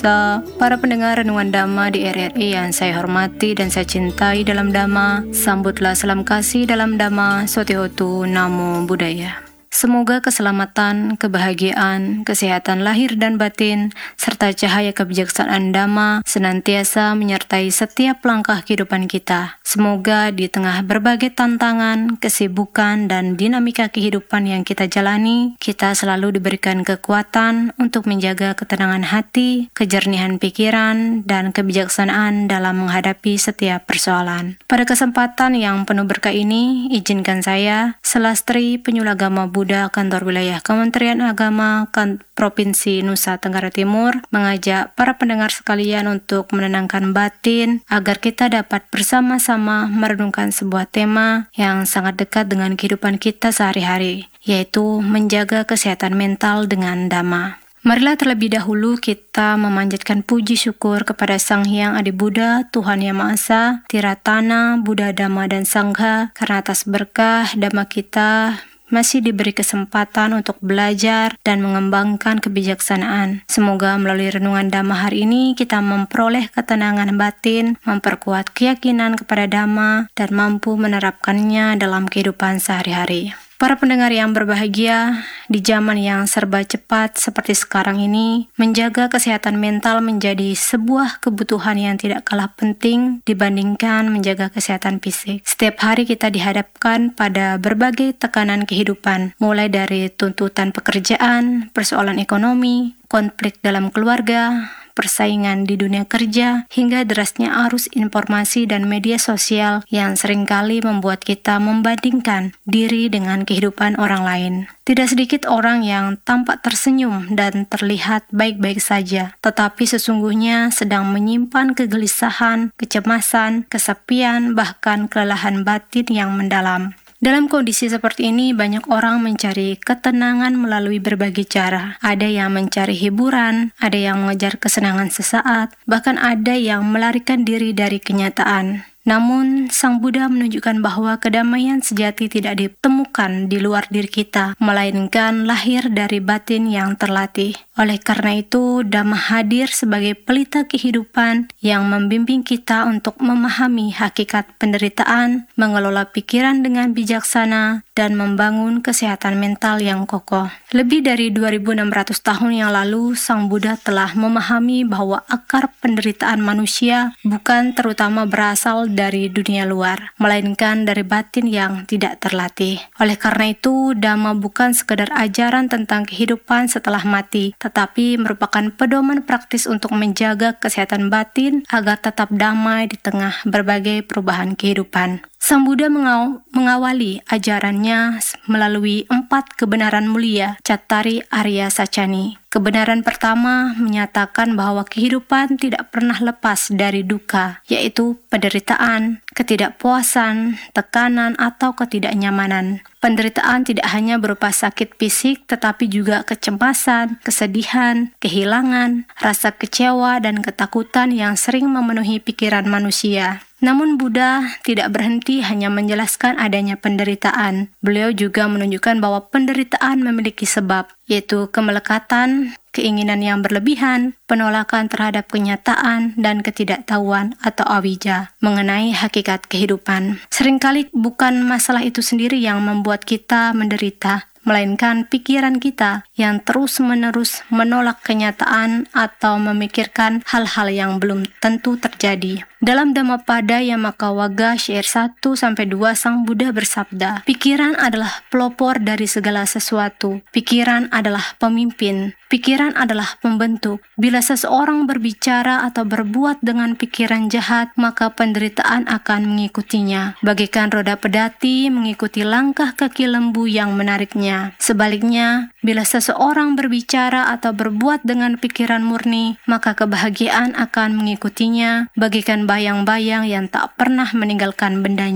Sabda. Para pendengar Renungan Dhamma di RRI yang saya hormati dan saya cintai dalam Dhamma, sambutlah salam kasih dalam Dhamma, Sotihotu Namo Buddhaya. Semoga keselamatan, kebahagiaan, kesehatan lahir dan batin, serta cahaya kebijaksanaan Dhamma senantiasa menyertai setiap langkah kehidupan kita. Semoga di tengah berbagai tantangan, kesibukan, dan dinamika kehidupan yang kita jalani, kita selalu diberikan kekuatan untuk menjaga ketenangan hati, kejernihan pikiran, dan kebijaksanaan dalam menghadapi setiap persoalan. Pada kesempatan yang penuh berkah ini, izinkan saya, Selastri Penyulagama Buddha Kantor Wilayah Kementerian Agama Provinsi Nusa Tenggara Timur, mengajak para pendengar sekalian untuk menenangkan batin agar kita dapat bersama-sama merenungkan sebuah tema yang sangat dekat dengan kehidupan kita sehari-hari, yaitu menjaga kesehatan mental dengan Dhamma. Marilah terlebih dahulu kita memanjatkan puji syukur kepada Sang Hyang Adi Buddha, Tuhan Yang Maha Esa, Tiratana, Buddha, Dhamma, dan Sangha, karena atas berkah Dhamma kita masih diberi kesempatan untuk belajar dan mengembangkan kebijaksanaan. Semoga melalui renungan Dhamma hari ini kita memperoleh ketenangan batin, memperkuat keyakinan kepada Dhamma, dan mampu menerapkannya dalam kehidupan sehari-hari. Para pendengar yang berbahagia, di zaman yang serba cepat seperti sekarang ini, menjaga kesehatan mental menjadi sebuah kebutuhan yang tidak kalah penting dibandingkan menjaga kesehatan fisik. Setiap hari kita dihadapkan pada berbagai tekanan kehidupan, mulai dari tuntutan pekerjaan, persoalan ekonomi, konflik dalam keluarga, persaingan di dunia kerja, hingga derasnya arus informasi dan media sosial yang seringkali membuat kita membandingkan diri dengan kehidupan orang lain. Tidak sedikit orang yang tampak tersenyum dan terlihat baik-baik saja, tetapi sesungguhnya sedang menyimpan kegelisahan, kecemasan, kesepian, bahkan kelelahan batin yang mendalam. Dalam kondisi seperti ini, banyak orang mencari ketenangan melalui berbagai cara. Ada yang mencari hiburan, ada yang mengejar kesenangan sesaat, bahkan ada yang melarikan diri dari kenyataan. Namun, Sang Buddha menunjukkan bahwa kedamaian sejati tidak ditemukan di luar diri kita, melainkan lahir dari batin yang terlatih. Oleh karena itu, Dhamma hadir sebagai pelita kehidupan yang membimbing kita untuk memahami hakikat penderitaan, mengelola pikiran dengan bijaksana, dan membangun kesehatan mental yang kokoh. Lebih dari 2600 tahun yang lalu, Sang Buddha telah memahami bahwa akar penderitaan manusia bukan terutama berasal dari dunia luar, melainkan dari batin yang tidak terlatih. Oleh karena itu, Dhamma bukan sekedar ajaran tentang kehidupan setelah mati, tetapi merupakan pedoman praktis untuk menjaga kesehatan batin agar tetap damai di tengah berbagai perubahan kehidupan. Sang Buddha mengawali ajarannya melalui 4 kebenaran mulia, Cattari Arya Sacani. Kebenaran pertama menyatakan bahwa kehidupan tidak pernah lepas dari duka, yaitu penderitaan, ketidakpuasan, tekanan, atau ketidaknyamanan. Penderitaan tidak hanya berupa sakit fisik, tetapi juga kecemasan, kesedihan, kehilangan, rasa kecewa, dan ketakutan yang sering memenuhi pikiran manusia. Namun Buddha tidak berhenti hanya menjelaskan adanya penderitaan. Beliau juga menunjukkan bahwa penderitaan memiliki sebab, yaitu kemelekatan, keinginan yang berlebihan, penolakan terhadap kenyataan, dan ketidaktahuan atau awija mengenai hakikat kehidupan. Seringkali bukan masalah itu sendiri yang membuat kita menderita, melainkan pikiran kita yang terus-menerus menolak kenyataan atau memikirkan hal-hal yang belum tentu terjadi. Dalam Dhammapada Yammakawaga syair 1-2 Sang Buddha bersabda, pikiran adalah pelopor dari segala sesuatu. Pikiran adalah pemimpin. Pikiran adalah pembentuk. Bila seseorang berbicara atau berbuat dengan pikiran jahat, maka penderitaan akan mengikutinya. Bagaikan roda pedati mengikuti langkah kaki lembu yang menariknya. Sebaliknya, bila seseorang berbicara atau berbuat dengan pikiran murni, maka kebahagiaan akan mengikutinya, bagaikan bayang-bayang yang tak pernah meninggalkan bendanya.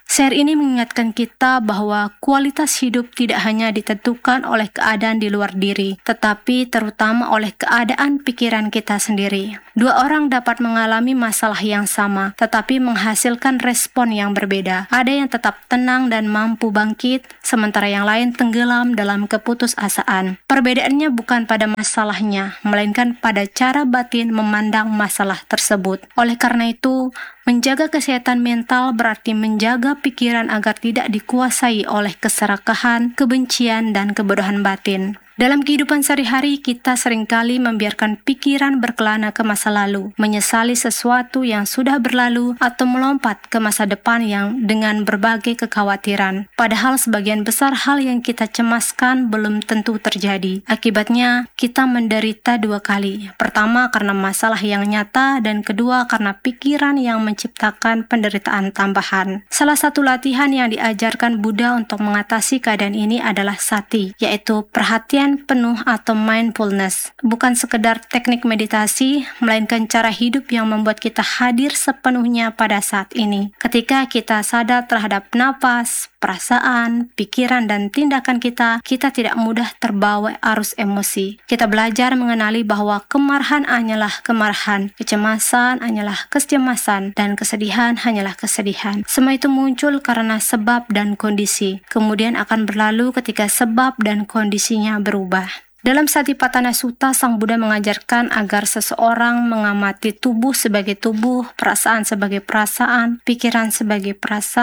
Share ini mengingatkan kita bahwa kualitas hidup tidak hanya ditentukan oleh keadaan di luar diri, tetapi terutama oleh keadaan pikiran kita sendiri. Dua orang dapat mengalami masalah yang sama, tetapi menghasilkan respon yang berbeda. Ada yang tetap tenang dan mampu bangkit, sementara yang lain tenggelam dalam keputusasaan. Perbedaannya bukan pada masalahnya, melainkan pada cara batin memandang masalah tersebut. Oleh karena itu, menjaga kesehatan mental berarti menjaga pikiran agar tidak dikuasai oleh keserakahan, kebencian, dan kebodohan batin. Dalam kehidupan sehari-hari, kita seringkali membiarkan pikiran berkelana ke masa lalu, menyesali sesuatu yang sudah berlalu, atau melompat ke masa depan yang dengan berbagai kekhawatiran. Padahal sebagian besar hal yang kita cemaskan belum tentu terjadi. Akibatnya, kita menderita dua kali. Pertama, karena masalah yang nyata, dan kedua, karena pikiran yang menciptakan penderitaan tambahan. Salah satu latihan yang diajarkan Buddha untuk mengatasi keadaan ini adalah sati, yaitu perhatian penuh atau mindfulness. Bukan sekedar teknik meditasi, melainkan cara hidup yang membuat kita hadir sepenuhnya pada saat ini. Ketika kita sadar terhadap napas, perasaan, pikiran, dan tindakan kita tidak mudah terbawa arus emosi. Kita belajar mengenali bahwa kemarahan hanyalah kemarahan, kecemasan hanyalah kecemasan, dan kesedihan hanyalah kesedihan. Semua itu muncul karena sebab dan kondisi, kemudian akan berlalu ketika sebab dan kondisinya berubah. Dalam Satipatthana Sutta, Sang Buddha mengajarkan agar seseorang mengamati tubuh sebagai tubuh, perasaan sebagai perasaan, pikiran sebagai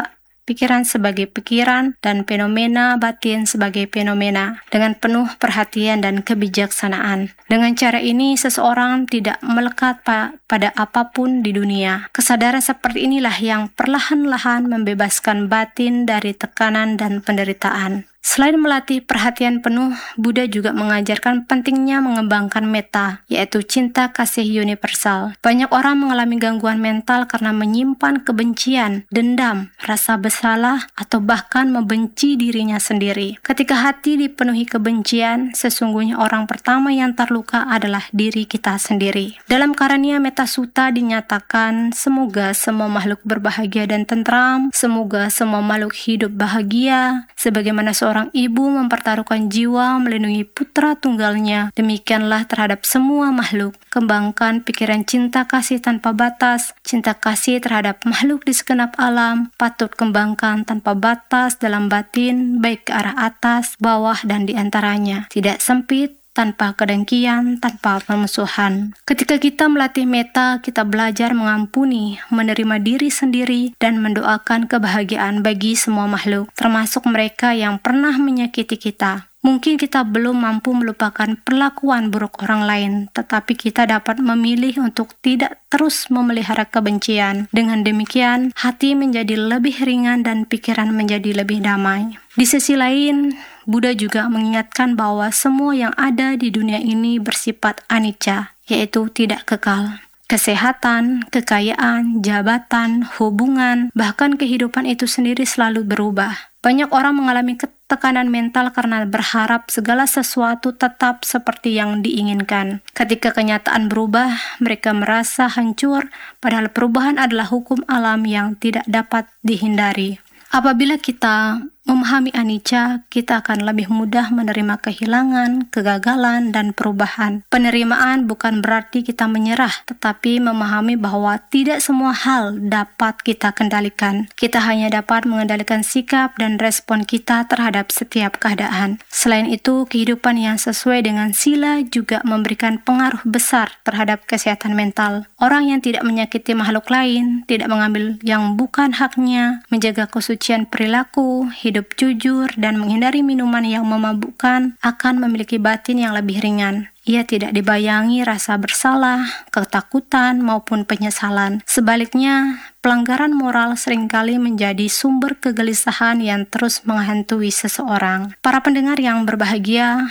pikiran, dan fenomena batin sebagai fenomena, dengan penuh perhatian dan kebijaksanaan. Dengan cara ini, seseorang tidak melekat pada apapun di dunia. Kesadaran seperti inilah yang perlahan-lahan membebaskan batin dari tekanan dan penderitaan. Selain melatih perhatian penuh, Buddha juga mengajarkan pentingnya mengembangkan metta, yaitu cinta kasih universal. Banyak orang mengalami gangguan mental karena menyimpan kebencian, dendam, rasa bersalah, atau bahkan membenci dirinya sendiri. Ketika hati dipenuhi kebencian, sesungguhnya orang pertama yang terluka adalah diri kita sendiri. Dalam Karaniya Metta Sutta dinyatakan, semoga semua makhluk berbahagia dan tentram, semoga semua makhluk hidup bahagia, sebagaimana seorang ibu mempertaruhkan jiwa melindungi putra tunggalnya. Demikianlah terhadap semua makhluk. Kembangkan pikiran cinta kasih tanpa batas. Cinta kasih terhadap makhluk di segenap alam patut kembangkan tanpa batas dalam batin, baik ke arah atas, bawah, dan di antaranya. Tidak sempit, tanpa kedengkian, tanpa permusuhan. Ketika kita melatih metta, kita belajar mengampuni, menerima diri sendiri, dan mendoakan kebahagiaan bagi semua makhluk, termasuk mereka yang pernah menyakiti kita. Mungkin kita belum mampu melupakan perlakuan buruk orang lain, tetapi kita dapat memilih untuk tidak terus memelihara kebencian. Dengan demikian, hati menjadi lebih ringan dan pikiran menjadi lebih damai. Di sisi lain, Buddha juga mengingatkan bahwa semua yang ada di dunia ini bersifat anicca, yaitu tidak kekal. Kesehatan, kekayaan, jabatan, hubungan, bahkan kehidupan itu sendiri selalu berubah. Banyak orang mengalami tekanan mental karena berharap segala sesuatu tetap seperti yang diinginkan. Ketika kenyataan berubah, mereka merasa hancur, padahal perubahan adalah hukum alam yang tidak dapat dihindari. Apabila kita memahami anicca, kita akan lebih mudah menerima kehilangan, kegagalan, dan perubahan. Penerimaan bukan berarti kita menyerah, tetapi memahami bahwa tidak semua hal dapat kita kendalikan. Kita hanya dapat mengendalikan sikap dan respon kita terhadap setiap keadaan. Selain itu, kehidupan yang sesuai dengan sila juga memberikan pengaruh besar terhadap kesehatan mental. Orang yang tidak menyakiti makhluk lain, tidak mengambil yang bukan haknya, menjaga kesucian perilaku, hidup jujur, dan menghindari minuman yang memabukkan akan memiliki batin yang lebih ringan. Ia tidak dibayangi rasa bersalah, ketakutan, maupun penyesalan. Sebaliknya, pelanggaran moral seringkali menjadi sumber kegelisahan yang terus menghantui seseorang. Para pendengar yang berbahagia,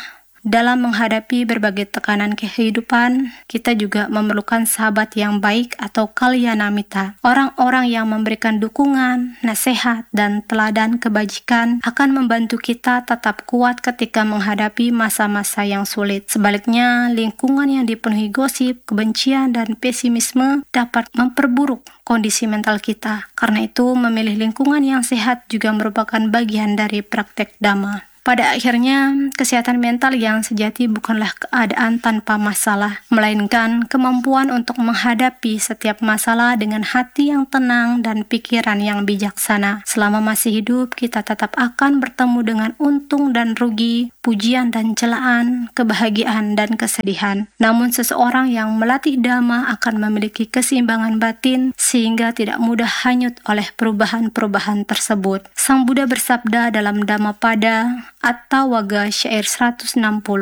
Dalam menghadapi berbagai tekanan kehidupan, kita juga memerlukan sahabat yang baik atau kalyanamita. Orang-orang yang memberikan dukungan, nasihat, dan teladan kebajikan akan membantu kita tetap kuat ketika menghadapi masa-masa yang sulit. Sebaliknya, lingkungan yang dipenuhi gosip, kebencian, dan pesimisme dapat memperburuk kondisi mental kita. Karena itu, memilih lingkungan yang sehat juga merupakan bagian dari praktek Dhamma. Pada akhirnya, kesehatan mental yang sejati bukanlah keadaan tanpa masalah, melainkan kemampuan untuk menghadapi setiap masalah dengan hati yang tenang dan pikiran yang bijaksana. Selama masih hidup, kita tetap akan bertemu dengan untung dan rugi, pujian dan celaan, kebahagiaan dan kesedihan. Namun seseorang yang melatih Dhamma akan memiliki keseimbangan batin sehingga tidak mudah hanyut oleh perubahan-perubahan tersebut. Sang Buddha bersabda dalam Dhammapada Attawaga syair 160,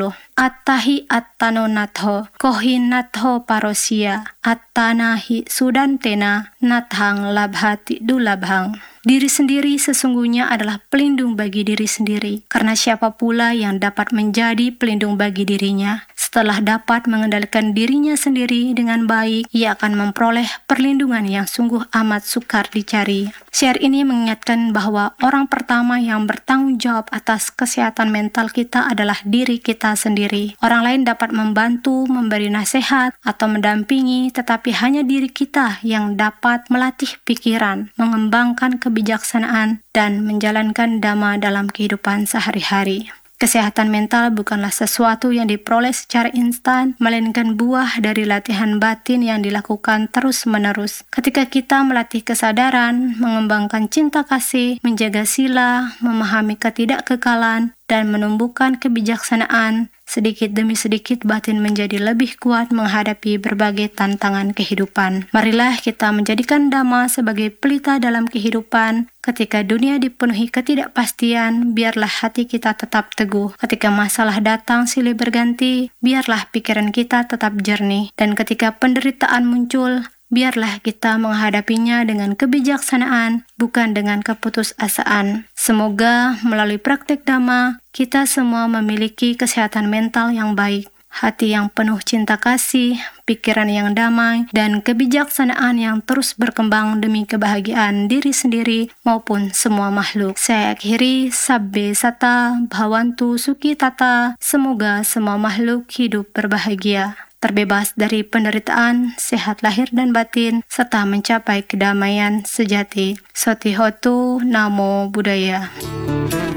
Attahi attano natho, kohi natho parosia, attanahi sudantena, nathang labhati dulabhang. Diri sendiri sesungguhnya adalah pelindung bagi diri sendiri, karena siapa pula yang dapat menjadi pelindung bagi dirinya? Setelah dapat mengendalikan dirinya sendiri dengan baik, ia akan memperoleh perlindungan yang sungguh amat sukar dicari. Syair ini mengingatkan bahwa orang pertama yang bertanggung jawab atas kesehatan mental kita adalah diri kita sendiri. Orang lain dapat membantu, memberi nasihat, atau mendampingi, tetapi hanya diri kita yang dapat melatih pikiran, mengembangkan kebijaksanaan, dan menjalankan Dhamma dalam kehidupan sehari-hari. Kesehatan mental bukanlah sesuatu yang diperoleh secara instan, melainkan buah dari latihan batin yang dilakukan terus-menerus. Ketika kita melatih kesadaran, mengembangkan cinta kasih, menjaga sila, memahami ketidakkekalan, dan menumbuhkan kebijaksanaan, sedikit demi sedikit batin menjadi lebih kuat menghadapi berbagai tantangan kehidupan. Marilah kita menjadikan Dhamma sebagai pelita dalam kehidupan. Ketika dunia dipenuhi ketidakpastian, biarlah hati kita tetap teguh. Ketika masalah datang silih berganti, biarlah pikiran kita tetap jernih. Dan ketika penderitaan muncul, biarlah kita menghadapinya dengan kebijaksanaan, bukan dengan keputusasaan. Semoga melalui praktek Dhamma, kita semua memiliki kesehatan mental yang baik, hati yang penuh cinta kasih, pikiran yang damai, dan kebijaksanaan yang terus berkembang demi kebahagiaan diri sendiri maupun semua makhluk. Saya akhiri, Sabbe Sata Bhavantu Sukhi Tata. Semoga semua makhluk hidup berbahagia, terbebas dari penderitaan, sehat lahir dan batin, serta mencapai kedamaian sejati. Sotihotu Namo Buddhaya.